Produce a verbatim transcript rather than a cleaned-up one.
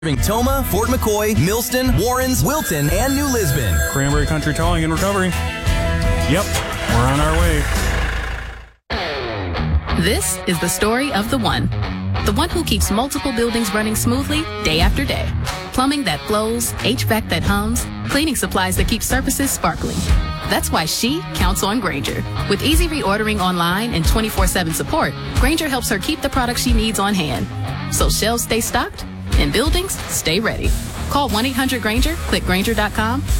Serving Toma, Fort McCoy, Millston, Warrens, Wilton, and New Lisbon. Cranberry Country Towing and Recovery. Yep, we're on our way. This is the story of the one. The one who keeps multiple buildings running smoothly day after day. Plumbing that flows, H V A C that hums, cleaning supplies that keep surfaces sparkling. That's why she counts on Grainger. With easy reordering online and twenty-four seven support, Grainger helps her keep the products she needs on hand. So shelves stay stocked and buildings stay ready. Call one eight hundred Grainger, click Grainger dot com,